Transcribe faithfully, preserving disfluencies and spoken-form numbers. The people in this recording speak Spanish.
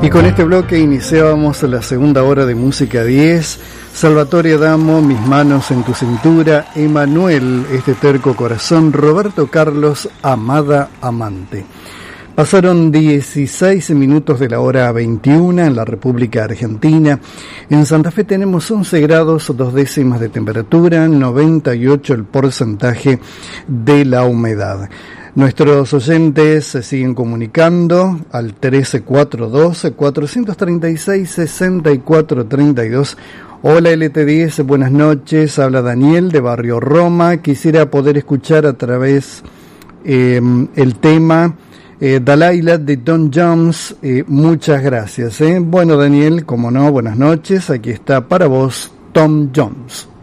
Y con este bloque iniciábamos la segunda hora de Música diez. Salvatore Adamo, Mis manos en tu cintura. Emanuel, Este terco corazón. Roberto Carlos, Amada amante. Pasaron dieciséis minutos de la hora veintiuna en la República Argentina. En Santa Fe tenemos once grados, dos décimas de temperatura, noventa y ocho el porcentaje de la humedad. Nuestros oyentes se siguen comunicando al trece cuatrocientos doce, cuatrocientos treinta y seis, sesenta y cuatro treinta y dos. Hola L T diez, buenas noches, habla Daniel de Barrio Roma. Quisiera poder escuchar a través eh, el tema eh, Delilah de Don Jones. Eh, muchas gracias. Eh. Bueno Daniel, como no, buenas noches, aquí está para vos Tom Jones.